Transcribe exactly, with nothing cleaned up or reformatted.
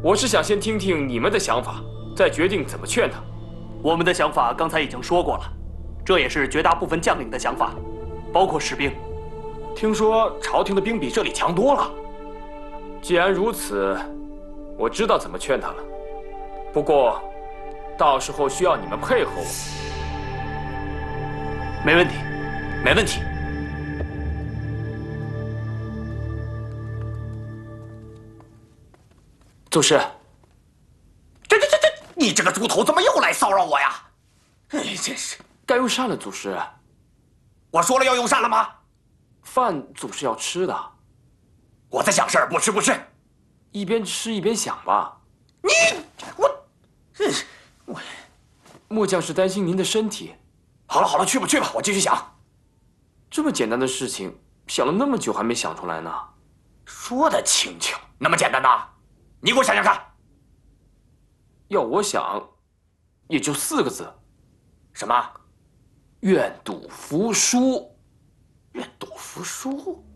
我是想先听听你们的想法，再决定怎么劝他。 我们的想法刚才已经说过了，这也是绝大部分将领的想法，包括士兵。 听说朝廷的兵比这里强多了。 既然如此，我知道怎么劝他了。不过，到时候需要你们配合我。 没问题， 没问题。 祖师， 这这这这，你这个猪头怎么又来骚扰我呀？哎，真是！ 该用膳了，祖师。 我说了要用膳了吗？ 饭总是要吃的。 我在想事儿，不吃不吃。 一边吃一边想吧。 你我，嗯，我， 末将是担心您的身体。 好了好了，去吧去吧，我继续想。 这么简单的事情，想了那么久还没想出来呢。 说的轻巧，那么简单呐？你给我想想看。 要我想，也就四个字。 什么？ 愿赌服输。 愿赌服输。